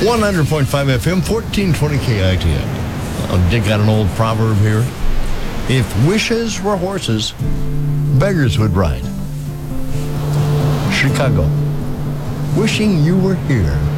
100.5 FM, 1420 KITN. I'll dig out an old proverb here. If wishes were horses, beggars would ride. Chicago. Wishing you were here